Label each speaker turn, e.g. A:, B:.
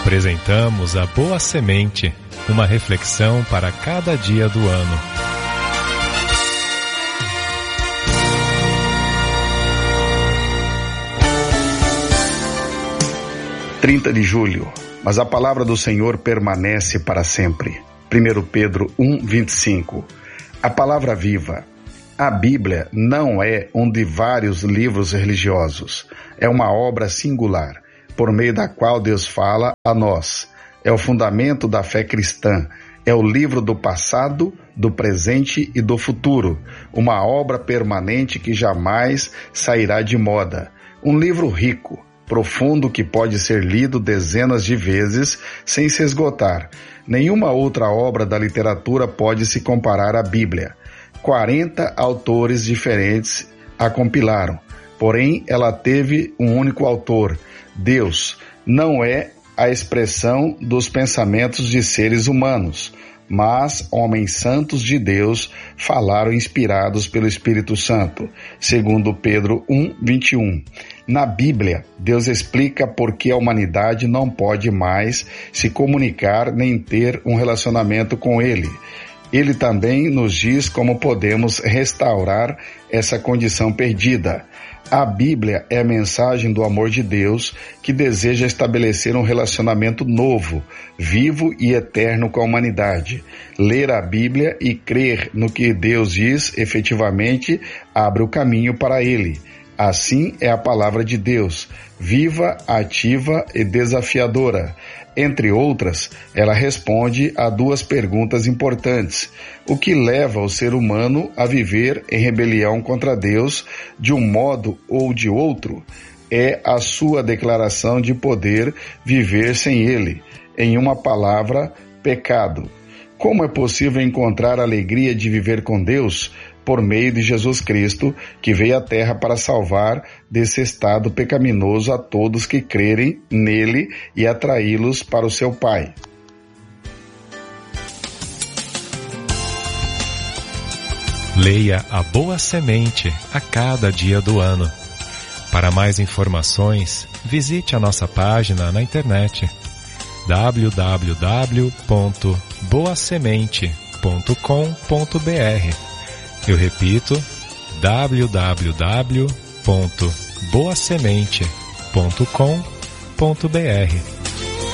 A: Apresentamos a Boa Semente, uma reflexão para cada dia do ano.
B: De julho, mas a palavra do Senhor permanece para sempre. 1 Pedro 1:25. A palavra viva. A Bíblia não é um de vários livros religiosos. É uma obra singular, por meio da qual Deus fala a nós. É o fundamento da fé cristã. É o livro do passado, do presente e do futuro. Uma obra permanente que jamais sairá de moda. Um livro rico, profundo, que pode ser lido dezenas de vezes sem se esgotar. Nenhuma outra obra da literatura pode se comparar à Bíblia. 40 autores diferentes a compilaram, porém ela teve um único autor, Deus. Não é a expressão dos pensamentos de seres humanos, mas homens santos de Deus falaram inspirados pelo Espírito Santo, segundo Pedro 1:21. Na Bíblia, Deus explica por que a humanidade não pode mais se comunicar nem ter um relacionamento com Ele. Ele também nos diz como podemos restaurar essa condição perdida. A Bíblia é a mensagem do amor de Deus que deseja estabelecer um relacionamento novo, vivo e eterno com a humanidade. Ler a Bíblia e crer no que Deus diz efetivamente abre o caminho para Ele. Assim é a palavra de Deus, viva, ativa e desafiadora. Entre outras, ela responde a duas perguntas importantes. O que leva o ser humano a viver em rebelião contra Deus de um modo ou de outro? É a sua declaração de poder viver sem Ele. Em uma palavra, pecado. Como é possível encontrar a alegria de viver com Deus? Por meio de Jesus Cristo, que veio à Terra para salvar desse estado pecaminoso a todos que crerem nele e atraí-los para o seu Pai.
A: Leia a Boa Semente a cada dia do ano. Para mais informações, visite a nossa página na internet www.boasemente.com.br. Eu repito, www.boasemente.com.br.